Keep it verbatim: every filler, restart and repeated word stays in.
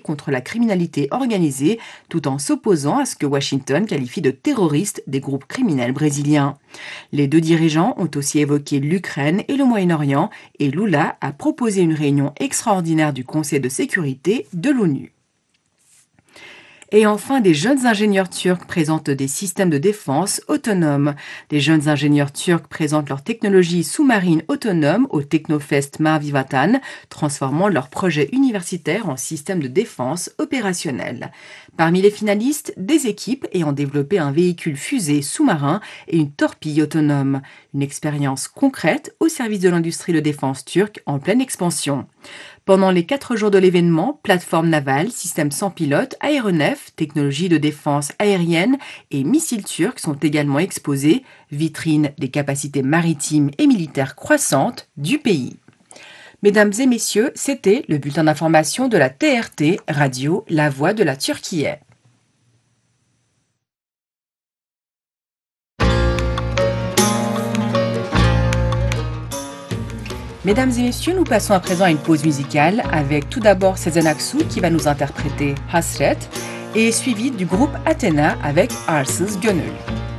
contre la criminalité organisée, tout en s'opposant à ce que Washington qualifie de terroristes des groupes criminels brésiliens. Les deux dirigeants ont aussi évoqué l'Ukraine et le Moyen-Orient, et Lula a proposé une réunion extraordinaire du Conseil de sécurité de l'ONU. Et enfin, des jeunes ingénieurs turcs présentent des systèmes de défense autonomes. Des jeunes ingénieurs turcs présentent leur technologie sous-marine autonome au Technofest Mavi Vatan, transformant leur projet universitaire en système de défense opérationnel. Parmi les finalistes, des équipes ayant développé un véhicule fusée sous-marin et une torpille autonome. Une expérience concrète au service de l'industrie de défense turque en pleine expansion. Pendant les quatre jours de l'événement, plateformes navales, systèmes sans pilote, aéronefs, technologies de défense aérienne et missiles turcs sont également exposés, vitrine des capacités maritimes et militaires croissantes du pays. Mesdames et messieurs, c'était le bulletin d'information de la T R T, Radio La Voix de la Turquie. Mesdames et messieurs, nous passons à présent à une pause musicale avec tout d'abord Sezen Aksu qui va nous interpréter Hasret et suivi du groupe Athena avec Arsız Gönül.